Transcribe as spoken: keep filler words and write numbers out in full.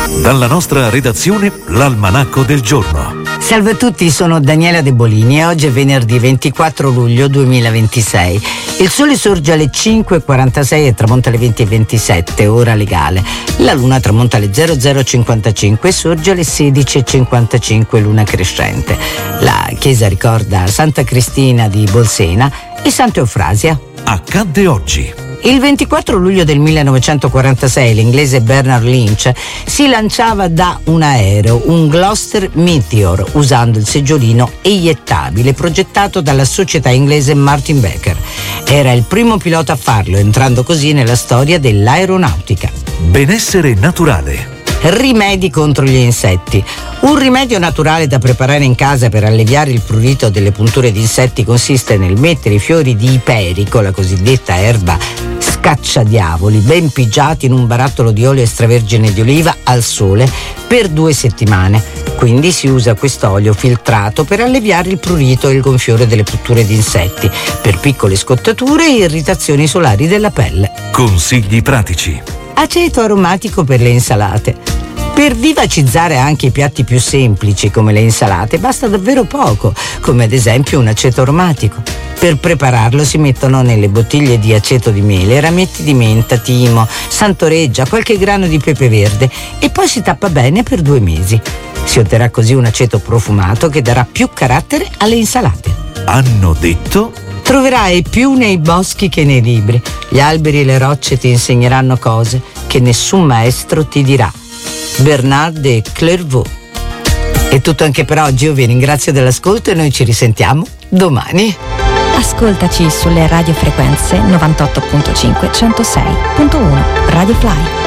Dalla nostra redazione, l'Almanacco del giorno. Salve a tutti, sono Daniela De Bolini e oggi è venerdì ventiquattro luglio duemilaventisei. Il sole sorge alle cinque e quarantasei e tramonta alle venti e ventisette, ora legale. La luna tramonta alle zero zero cinquantacinque e sorge alle sedici e cinquantacinque, luna crescente. La chiesa ricorda Santa Cristina di Bolsena e Santa Eufrasia. Accadde oggi. Il ventiquattro luglio del millenovecentoquarantasei l'inglese Bernard Lynch si lanciava da un aereo, un Gloster Meteor, usando il seggiolino eiettabile progettato dalla società inglese Martin Baker. Era il primo pilota a farlo, entrando così nella storia dell'aeronautica. Benessere naturale. Rimedi contro gli insetti. Un rimedio naturale da preparare in casa per alleviare il prurito delle punture di insetti consiste nel mettere i fiori di iperico, la cosiddetta erba scacciadiavoli, ben pigiati in un barattolo di olio extravergine di oliva al sole per due settimane. Quindi si usa quest'olio filtrato per alleviare il prurito e il gonfiore delle punture di insetti, per piccole scottature e irritazioni solari della pelle. Consigli pratici. Aceto aromatico per le insalate. Per vivacizzare anche i piatti più semplici come le insalate basta davvero poco, come ad esempio un aceto aromatico. Per prepararlo si mettono nelle bottiglie di aceto di mele rametti di menta, timo, santoreggia, qualche grano di pepe verde e poi si tappa bene per due mesi. Si otterrà così un aceto profumato che darà più carattere alle insalate. Hanno detto... Troverai più nei boschi che nei libri. Gli alberi e le rocce ti insegneranno cose che nessun maestro ti dirà. Bernard de Clairvaux. È tutto anche per oggi, io vi ringrazio dell'ascolto e noi ci risentiamo domani. Ascoltaci sulle radiofrequenze novantotto virgola cinque, centosei virgola uno Radio Fly.